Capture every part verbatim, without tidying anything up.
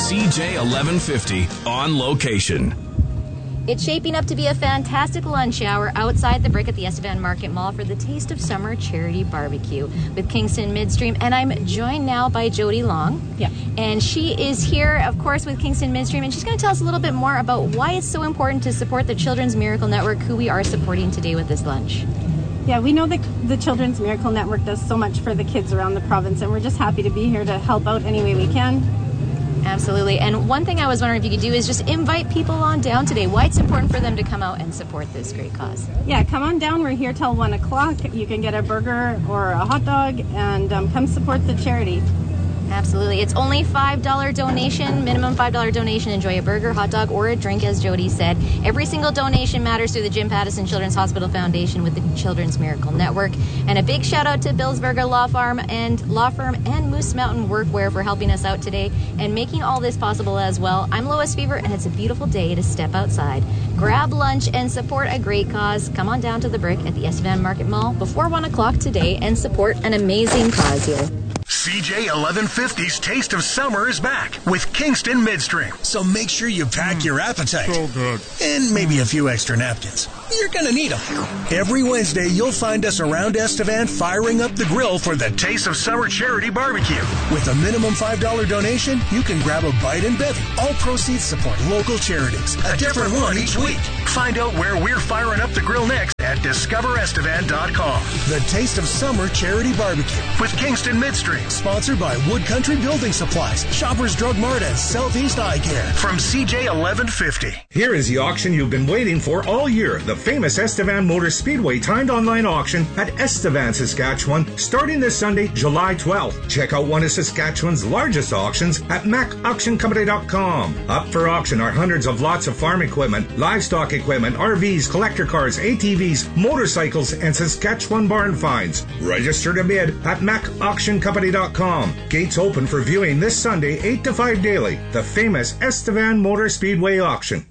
C J eleven fifty on location. It's shaping up to be a fantastic lunch hour outside the Brick at the Estevan Market Mall for the Taste of Summer Charity Barbecue with Kingston Midstream. And I'm joined now by Jody Long. Yeah. And she is here, of course, with Kingston Midstream. And she's going to tell us a little bit more about why it's so important to support the Children's Miracle Network, who we are supporting today with this lunch. Yeah, we know that the Children's Miracle Network does so much for the kids around the province, and we're just happy to be here to help out any way we can. Absolutely. And one thing I was wondering if you could do is just invite people on down today. Why it's important for them to come out and support this great cause. Yeah, come on down. We're here till one o'clock. You can get a burger or a hot dog and um, come support the charity. Absolutely. It's only five dollars donation, minimum five dollars donation. Enjoy a burger, hot dog, or a drink, as Jody said. Every single donation matters through the Jim Pattison Children's Hospital Foundation with the Children's Miracle Network. And a big shout out to Billsberger Law Firm and Law Firm and Moose Mountain Workwear for helping us out today and making all this possible as well. I'm Lois Fever, and it's a beautiful day to step outside, grab lunch, and support a great cause. Come on down to the Brick at the Estevan Market Mall before one o'clock today and support an amazing cause here. C J eleven fifty's Taste of Summer is back with Kingston Midstream. So make sure you pack mm, your appetite. So good. And maybe a few extra napkins. You're going to need them. Every Wednesday, you'll find us around Estevan firing up the grill for the Taste of Summer Charity Barbecue. With a minimum five dollars donation, you can grab a bite and bevy. All proceeds support local charities. A different one each week. Find out where we're firing up the grill next at discover estevan dot com. The Taste of Summer Charity Barbecue with Kingston Midstream. Sponsored by Wood Country Building Supplies, Shoppers Drug Mart, and Southeast Eye Care. From C J eleven fifty. Here is the auction you've been waiting for all year. The famous Estevan Motor Speedway timed online auction at Estevan, Saskatchewan, starting this Sunday, July twelfth. Check out one of Saskatchewan's largest auctions at mac auction company dot com. Up for auction are hundreds of lots of farm equipment, livestock equipment, R Vs, collector cars, A T Vs, motorcycles, and Saskatchewan barn finds. Register to bid at mac auction company dot com. Gates open for viewing this Sunday, eight to five daily. The famous Estevan Motor Speedway auction.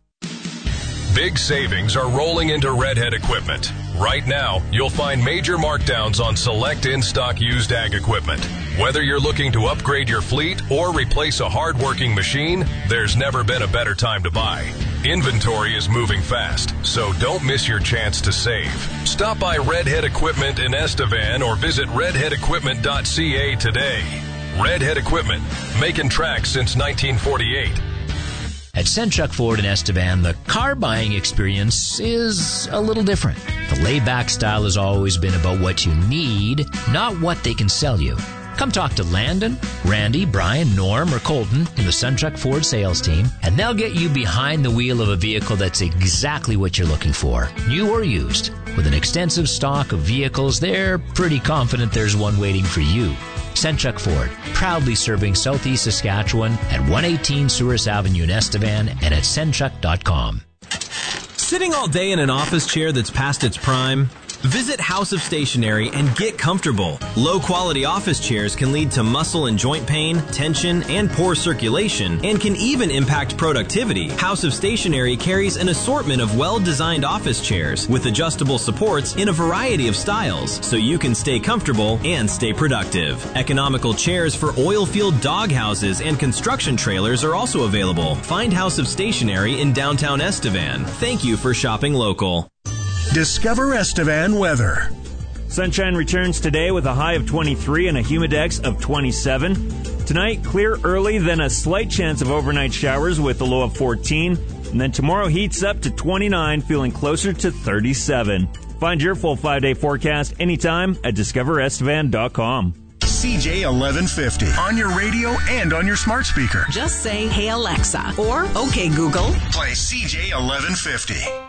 Big savings are rolling into Redhead Equipment. Right now, you'll find major markdowns on select in-stock used ag equipment. Whether you're looking to upgrade your fleet or replace a hard-working machine, there's never been a better time to buy. Inventory is moving fast, so don't miss your chance to save. Stop by Redhead Equipment in Estevan or visit redhead equipment dot c a today. Redhead Equipment, making tracks since nineteen forty-eight. At Senchuk Ford in Estevan, the car buying experience is a little different. The laid-back style has always been about what you need, not what they can sell you. Come talk to Landon, Randy, Brian, Norm, or Colton in the Senchuk Ford sales team, and they'll get you behind the wheel of a vehicle that's exactly what you're looking for, new or used. With an extensive stock of vehicles, they're pretty confident there's one waiting for you. Senchuk Ford, proudly serving Southeast Saskatchewan at one eighteen Souris Avenue in Estevan and at senchuk dot com. Sitting all day in an office chair that's past its prime? Visit House of Stationery and get comfortable. Low-quality office chairs can lead to muscle and joint pain, tension, and poor circulation, and can even impact productivity. House of Stationery carries an assortment of well-designed office chairs with adjustable supports in a variety of styles, so you can stay comfortable and stay productive. Economical chairs for oil-field dog houses and construction trailers are also available. Find House of Stationery in downtown Estevan. Thank you for shopping local. Discover Estevan weather. Sunshine returns today with a high of twenty-three and a humidex of twenty-seven. Tonight, clear early, then a slight chance of overnight showers with a low of fourteen. And then tomorrow heats up to twenty-nine, feeling closer to thirty-seven. Find your full five-day forecast anytime at discover estevan dot com. C J eleven fifty on your radio and on your smart speaker. Just say, "Hey Alexa," or "Okay Google." Play C J eleven fifty.